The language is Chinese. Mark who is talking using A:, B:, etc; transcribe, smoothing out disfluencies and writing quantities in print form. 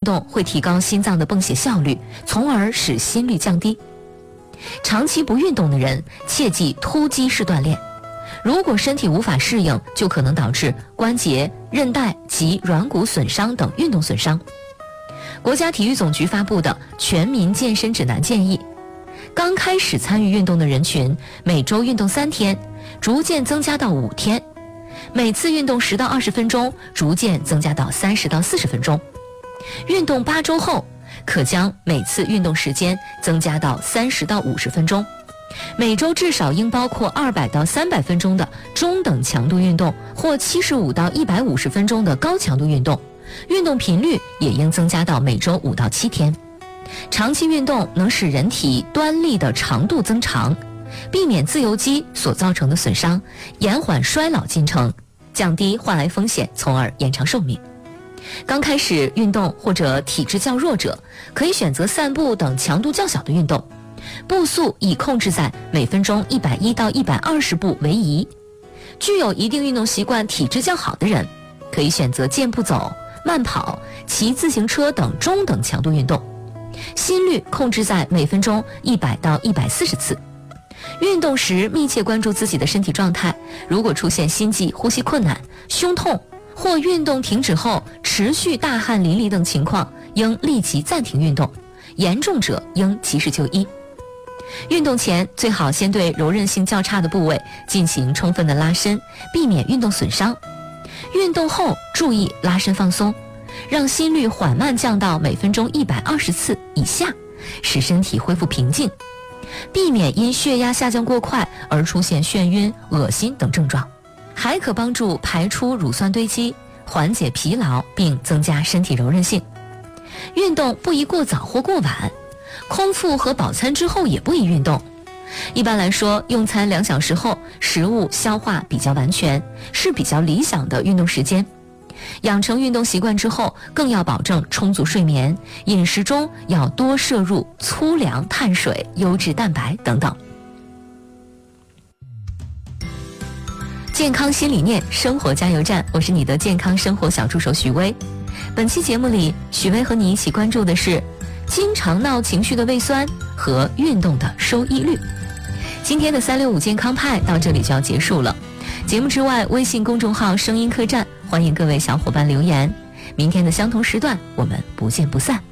A: 动会提高心脏的泵血效率，从而使心率降低。长期不运动的人切忌突击式锻炼，如果身体无法适应，就可能导致关节、韧带及软骨损伤等运动损伤。国家体育总局发布的全民健身指南建议，刚开始参与运动的人群每周运动3天，逐渐增加到5天，每次运动10到20分钟，逐渐增加到30到40分钟。运动8周后，可将每次运动时间增加到30到50分钟。每周至少应包括200到300分钟的中等强度运动，或75到150分钟的高强度运动。运动频率也应增加到每周5到7天。长期运动能使人体端粒的长度增长，避免自由基所造成的损伤，延缓衰老进程，降低患癌风险，从而延长寿命。刚开始运动或者体质较弱者，可以选择散步等强度较小的运动，步速以控制在每分钟110到120步为宜。具有一定运动习惯、体质较好的人，可以选择健步走、慢跑、骑自行车等中等强度运动，心率控制在每分钟100到140次。运动时密切关注自己的身体状态，如果出现心悸、呼吸困难、胸痛或运动停止后持续大汗淋漓等情况，应立即暂停运动，严重者应及时就医。运动前最好先对柔韧性较差的部位进行充分的拉伸，避免运动损伤。运动后注意拉伸放松，让心率缓慢降到每分钟120次以下，使身体恢复平静，避免因血压下降过快而出现眩晕、恶心等症状。还可帮助排出乳酸堆积，缓解疲劳，并增加身体柔韧性。运动不宜过早或过晚，空腹和饱餐之后也不宜运动。一般来说，用餐2小时后，食物消化比较完全，是比较理想的运动时间。养成运动习惯之后，更要保证充足睡眠，饮食中要多摄入粗粮、碳水、优质蛋白等等。健康新理念，生活加油站，我是你的健康生活小助手许薇。本期节目里，许薇和你一起关注的是经常闹情绪的胃酸和运动的收益率。今天的365健康派到这里就要结束了。节目之外，微信公众号声音客栈，欢迎各位小伙伴留言。明天的相同时段，我们不见不散。